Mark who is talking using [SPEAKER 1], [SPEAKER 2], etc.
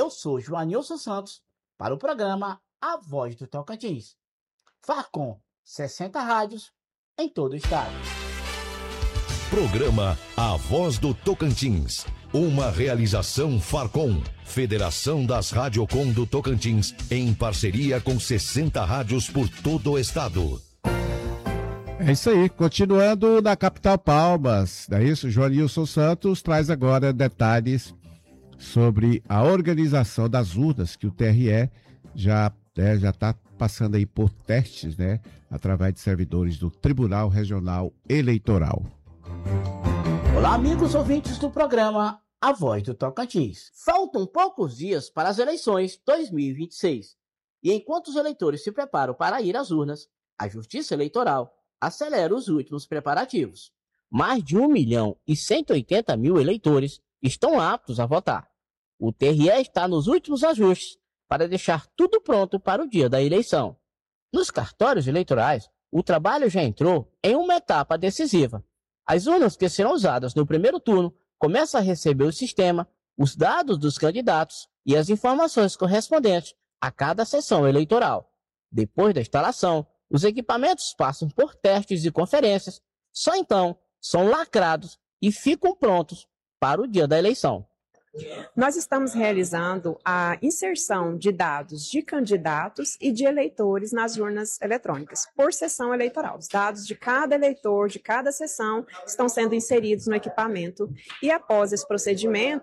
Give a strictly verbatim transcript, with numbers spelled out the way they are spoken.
[SPEAKER 1] Eu sou Joanilson Santos para o programa A Voz do Tocantins. Farcom, sessenta rádios em todo o estado.
[SPEAKER 2] Programa A Voz do Tocantins. Uma realização Farcom, Federação das Radiocom do Tocantins, em parceria com sessenta rádios por todo o estado.
[SPEAKER 3] É isso aí, continuando na capital Palmas, não é isso? Joanilson Santos traz agora detalhes sobre a organização das urnas, que o T R E já é, já está passando aí por testes, né, através de servidores do Tribunal Regional Eleitoral.
[SPEAKER 1] Olá, amigos ouvintes do programa A Voz do Tocantins. Faltam poucos dias para as eleições dois mil e vinte e seis. E enquanto os eleitores se preparam para ir às urnas, a Justiça Eleitoral acelera os últimos preparativos. Mais de um milhão e cento e oitenta mil eleitores estão aptos a votar. O T R E está nos últimos ajustes para deixar tudo pronto para o dia da eleição. Nos cartórios eleitorais, o trabalho já entrou em uma etapa decisiva. As urnas que serão usadas no primeiro turno começam a receber o sistema, os dados dos candidatos e as informações correspondentes a cada sessão eleitoral. Depois da instalação, os equipamentos passam por testes e conferências, só então são lacrados e ficam prontos para o dia da eleição.
[SPEAKER 4] Nós estamos realizando a inserção de dados de candidatos e de eleitores nas urnas eletrônicas, por sessão eleitoral. Os dados de cada eleitor, de cada sessão, estão sendo inseridos no equipamento e, após esse procedimento,